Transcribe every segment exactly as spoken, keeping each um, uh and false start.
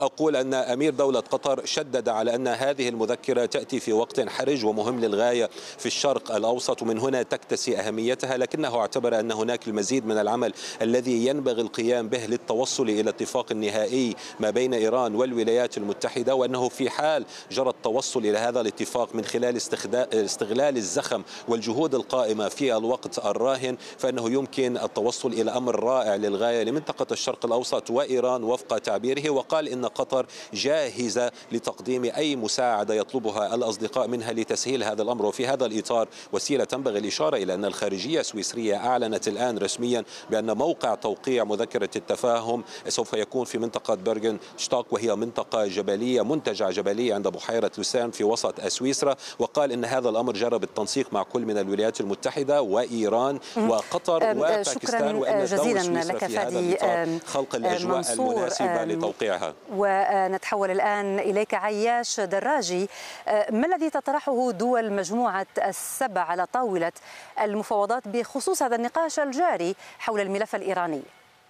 أقول أن أمير دولة قطر شدد على أن هذه المذكرة تأتي في وقت حرج ومهم للغاية في الشرق الأوسط، ومن هنا تكتسي أهميتها، لكنه اعتبر أن هناك المزيد من العمل الذي ينبغي القيام به للتوصل إلى اتفاق نهائي ما بين إيران والولايات المتحدة، وأنه في حال جرى التوصل إلى هذا الاتفاق من خلال استغلال الزخم والجهود القائمة في الوقت الراهن فإنه يمكن التوصل إلى أمر رائع للغاية لمنطقة الشرق الأوسط وإيران وفق تعبيره. وقال إن قطر جاهزة لتقديم أي مساعدة يطلبها الأصدقاء منها لتسهيل هذا الأمر. وفي هذا الإطار وسيلة تنبغي الإشارة إلى أن الخارجية السويسرية أعلنت الآن رسميا بأن موقع توقيع مذكرة التفاهم سوف يكون في منطقة بيرغن شتاك، وهي منطقة جبلية منتجع جبلية عند بحيرة لوسان في وسط سويسرا. وقال إن هذا الأمر جرى بالتنسيق مع كل من الولايات المتحدة وإيران وقطر وباكستان، وأن دور سويسرا في هذا الإطار خلق الأجواء المناسبة لتوقيعها. ونتحول الآن إليك عياش دراجي، ما الذي تطرحه دول مجموعة السبع على طاولة المفاوضات بخصوص هذا النقاش الجاري حول الملف الإيراني؟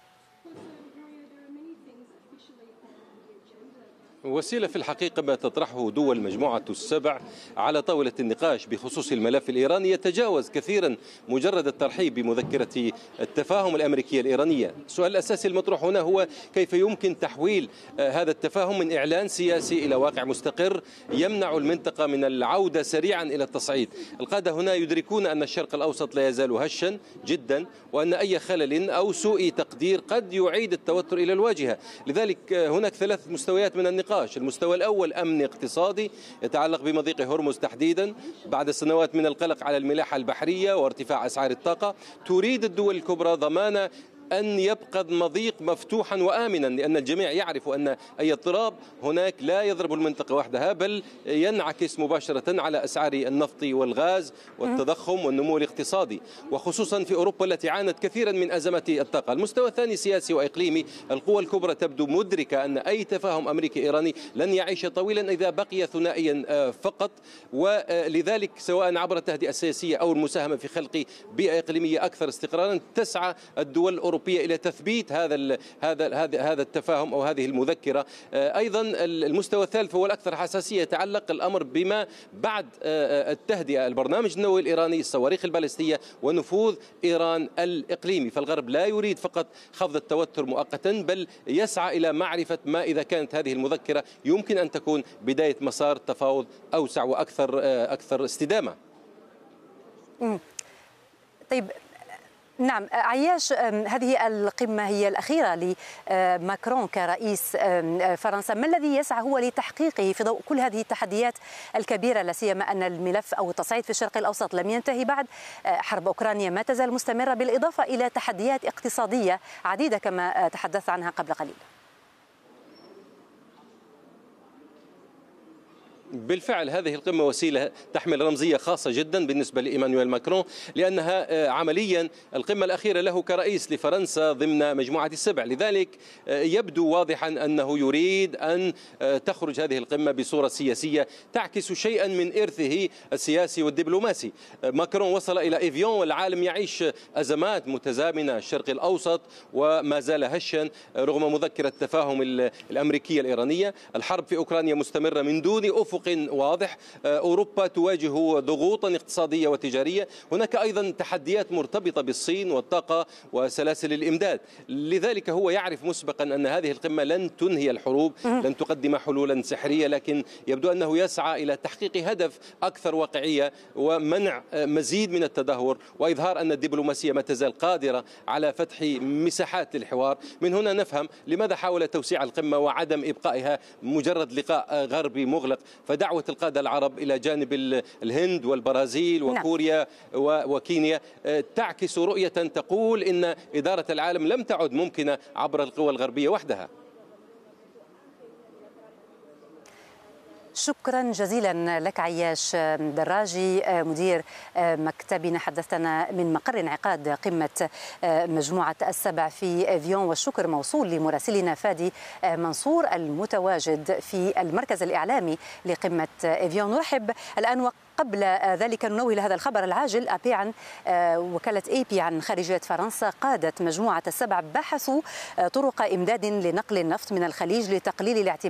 وسيلة في الحقيقة ما تطرحه دول مجموعة السبع على طاولة النقاش بخصوص الملف الإيراني يتجاوز كثيرا مجرد الترحيب بمذكرة التفاهم الأمريكية الإيرانية. السؤال الأساسي المطروح هنا هو كيف يمكن تحويل هذا التفاهم من إعلان سياسي إلى واقع مستقر يمنع المنطقة من العودة سريعا إلى التصعيد. القادة هنا يدركون أن الشرق الأوسط لا يزال هشا جدا، وأن أي خلل أو سوء تقدير قد يعيد التوتر إلى الواجهة. لذلك هناك ثلاث مستويات من النقاش. المستوى الأول أمن اقتصادي يتعلق بمضيق هرمز تحديدا بعد سنوات من القلق على الملاحة البحرية وارتفاع أسعار الطاقة. تريد الدول الكبرى ضمان أن يبقى المضيق مفتوحا وآمنا، لأن الجميع يعرف أن أي اضطراب هناك لا يضرب المنطقة وحدها بل ينعكس مباشرة على أسعار النفط والغاز والتضخم والنمو الاقتصادي، وخصوصا في أوروبا التي عانت كثيرا من أزمات الطاقة. المستوى الثاني سياسي وإقليمي. القوى الكبرى تبدو مدركة أن أي تفاهم أمريكي إيراني لن يعيش طويلا إذا بقي ثنائيا فقط، ولذلك سواء عبر التهدئة السياسية أو المساهمة في خلق بيئة إقليمية أكثر استقرارا تسعى الدول الأوروبية إلى تثبيت هذا هذا هذا التفاهم أو هذه المذكرة. أيضا المستوى الثالث هو الأكثر حساسية، يتعلق الأمر بما بعد التهدئة، البرنامج النووي الإيراني، الصواريخ البالستية ونفوذ إيران الإقليمي. فالغرب لا يريد فقط خفض التوتر مؤقتا بل يسعى إلى معرفة ما إذا كانت هذه المذكرة يمكن أن تكون بداية مسار تفاوض أوسع وأكثر أكثر استدامة. طيب نعم عياش، هذه القمة هي الأخيرة لماكرون كرئيس فرنسا، ما الذي يسعى هو لتحقيقه في ضوء كل هذه التحديات الكبيرة، لا سيما أن الملف أو التصعيد في الشرق الأوسط لم ينتهي بعد، حرب أوكرانيا ما تزال مستمرة، بالإضافة إلى تحديات اقتصادية عديدة كما تحدث عنها قبل قليل؟ بالفعل هذه القمة وسيلة تحمل رمزية خاصة جدا بالنسبة لإيمانويل ماكرون، لأنها عمليا القمة الأخيرة له كرئيس لفرنسا ضمن مجموعة السبع. لذلك يبدو واضحا أنه يريد أن تخرج هذه القمة بصورة سياسية تعكس شيئا من إرثه السياسي والدبلوماسي. ماكرون وصل إلى إيفيون والعالم يعيش أزمات متزامنة، الشرق الأوسط وما زال هشا رغم مذكرة التفاهم الأمريكية الإيرانية، الحرب في أوكرانيا مستمرة من دون أفق واضح، أوروبا تواجه ضغوطا اقتصادية وتجارية، هناك أيضا تحديات مرتبطة بالصين والطاقة وسلاسل الإمداد. لذلك هو يعرف مسبقا أن هذه القمة لن تنهي الحروب، لن تقدم حلولا سحرية، لكن يبدو أنه يسعى إلى تحقيق هدف أكثر واقعية ومنع مزيد من التدهور وإظهار أن الدبلوماسية ما تزال قادرة على فتح مساحات للحوار. من هنا نفهم لماذا حاول توسيع القمة وعدم إبقائها مجرد لقاء غربي مغلق. فدعوة القادة العرب إلى جانب الهند والبرازيل وكوريا وكينيا تعكس رؤية تقول إن إدارة العالم لم تعد ممكنة عبر القوى الغربية وحدها. شكرا جزيلا لك عياش دراجي، مدير مكتبنا، حدثنا من مقر انعقاد قمة مجموعة السبع في إيفيون، والشكر موصول لمراسلنا فادي منصور المتواجد في المركز الإعلامي لقمة إيفيون. نرحب الآن قبل ذلك ننوه لهذا الخبر العاجل. أبي عن وكالة اي بي عن خارجية فرنسا، قادة مجموعة السبع بحثوا طرق إمداد لنقل النفط من الخليج لتقليل الاعتماد